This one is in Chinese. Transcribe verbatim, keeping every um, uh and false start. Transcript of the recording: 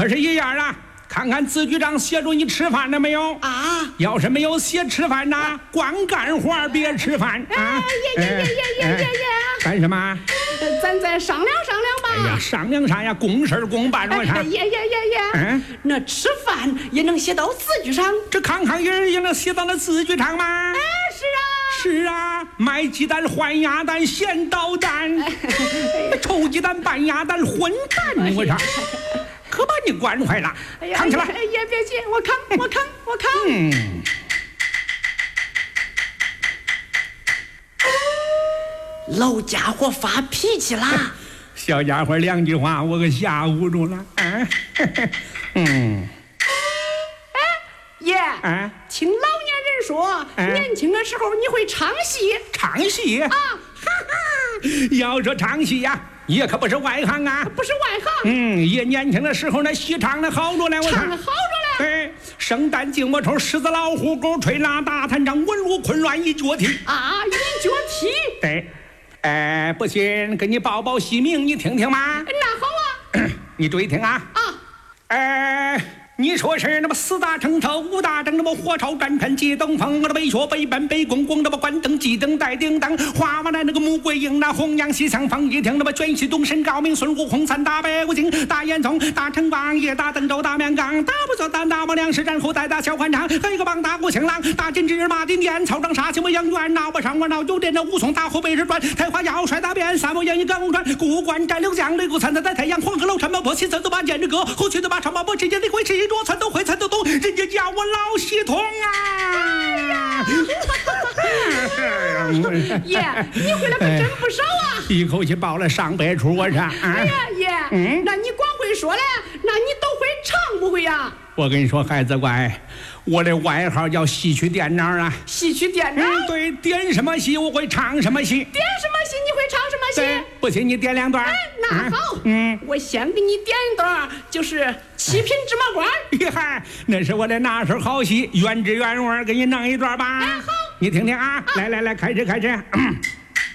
可是一样啊。看看字局长写着你吃饭了没有啊？ 要是没有写吃饭呐，啊、光干活别吃饭啊！ 耶耶耶耶耶耶耶！ 干什么？ 咱再商量商量吧。 哎呀，商量啥呀？公事公办我啥？ 耶耶耶耶！ 嗯， 那吃饭也能写到字据上？ 这康康人也能写到那字据上吗？ 哎，是啊。 是啊，买鸡蛋换鸭蛋咸倒蛋，臭鸡蛋拌鸭蛋混蛋，我操！可把你惯坏了， 哎呀， 扛起来！ 哎呀，别急，我扛，我扛，我扛。 嗯。 老家伙发脾气啦！ 小家伙两句话我给吓唬住了。啊，嗯。 哎，爷， 啊， 听老年人说， 哎、 年轻的时候你会唱戏。 唱戏啊？ 哈哈！要说唱戏呀、啊。也可不是外行啊， 不是外行。 嗯，也年轻的时候那戏唱的好着呢，我唱的好着呢。 对，圣诞静默抽，狮子老虎狗，吹拉大弹唱，文武昆乱一脚踢。 啊，一脚踢。 对，哎、呃，不信给你报报戏名，你听听嘛。 那好啊， 你注意听啊。 啊， 哎、呃。你说是那么四大城头五大城，那么火烧战船接东风，那么北学北奔北宫宫，那么关灯鸡灯带叮当，花娃来那个穆桂英，那红娘西厢风一听，那么卷西东神高明孙悟空三打白骨精大烟囱大城王爷大登州大面岗大不做单大王梁氏然后再打小欢场黑个帮大鼓情郎大金枝马丁剑草张杀气我杨元闹不上我闹九点那武松大火背着转太华要帅大变三毛杨一刚转古关战六将雷鼓参在在太阳黄鹤楼山毛坡西三都把剑着歌后去的把长毛坡之间的会吃一桌参都会参都懂人家叫我老系统啊爷你回来可真不少啊一口气报了上百出我上哎呀爷嗯那你光会说嘞那你都会唱不会呀我跟你说孩子乖我的外号叫戏曲电脑啊戏曲电脑、 嗯、对点什么戏我会唱什么戏点什么戏你会唱什么戏不信你点两段哎那好嗯我先给你点一段就是七品芝麻官厉害那是我的拿手好戏原汁原味给你弄一段吧哎好你听听啊来来来开始开始